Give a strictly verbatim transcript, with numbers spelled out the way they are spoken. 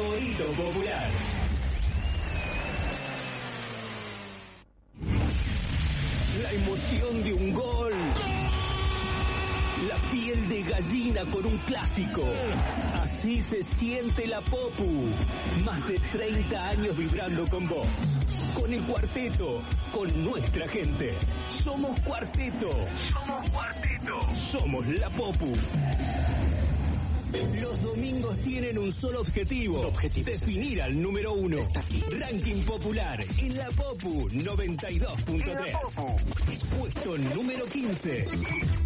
favorito popular. La emoción de un gol. La piel de gallina por un clásico. Así se siente la Popu. Más de treinta años vibrando con vos. Con el cuarteto, con nuestra gente. Somos cuarteto. Somos cuarteto. Somos la Popu. Los domingos tienen un solo objetivo. objetivo definir al número uno. Está aquí. Ranking popular en la Popu noventa y dos punto tres. Puesto número quince.